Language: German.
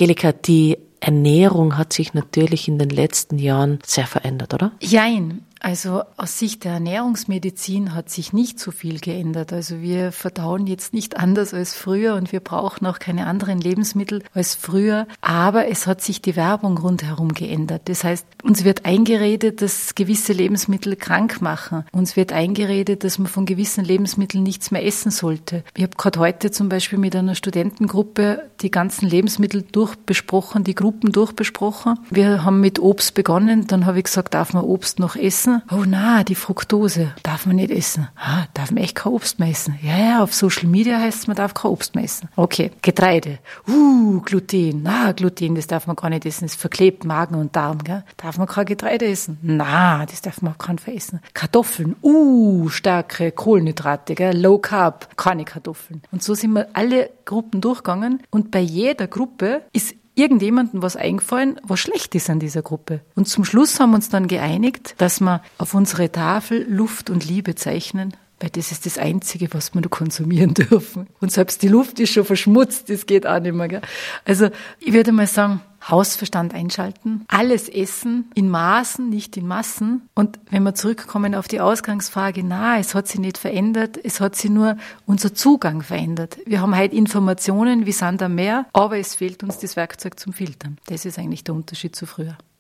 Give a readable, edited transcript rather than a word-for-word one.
Angelika, die Ernährung hat sich natürlich in den letzten Jahren sehr verändert, oder? Jein. Also aus Sicht der Ernährungsmedizin hat sich nicht so viel geändert. Also wir verdauen jetzt nicht anders als früher und wir brauchen auch keine anderen Lebensmittel als früher. Aber es hat sich die Werbung rundherum geändert. Das heißt, uns wird eingeredet, dass gewisse Lebensmittel krank machen. Uns wird eingeredet, dass man von gewissen Lebensmitteln nichts mehr essen sollte. Ich habe gerade heute zum Beispiel mit einer Studentengruppe die ganzen Lebensmittel durchbesprochen, die Gruppen durchbesprochen. Wir haben mit Obst begonnen. Dann habe ich gesagt, darf man Obst noch essen? Oh na, die Fructose darf man nicht essen. Darf man echt kein Obst mehr essen? Ja, auf Social Media heißt es, man darf kein Obst mehr essen. Okay, Getreide. Gluten. Gluten, das darf man gar nicht essen. Das verklebt Magen und Darm. Gell? Darf man kein Getreide essen? Das darf man auf keinen Fall essen. Kartoffeln. Starke Kohlenhydrate. Gell? Low Carb. Keine Kartoffeln. Und so sind wir alle Gruppen durchgegangen. Und bei jeder Gruppe ist irgendjemandem was eingefallen, was schlecht ist an dieser Gruppe. Und zum Schluss haben wir uns dann geeinigt, dass wir auf unsere Tafel Luft und Liebe zeichnen, weil das ist das Einzige, was wir noch konsumieren dürfen. Und selbst die Luft ist schon verschmutzt, das geht auch nicht mehr. Gell? Also ich würde mal sagen, Hausverstand einschalten, alles essen, in Maßen, nicht in Massen. Und wenn wir zurückkommen auf die Ausgangsfrage, es hat sich nicht verändert, es hat sich nur unser Zugang verändert. Wir haben heute Informationen wie Sand am Meer, aber es fehlt uns das Werkzeug zum Filtern. Das ist eigentlich der Unterschied zu früher.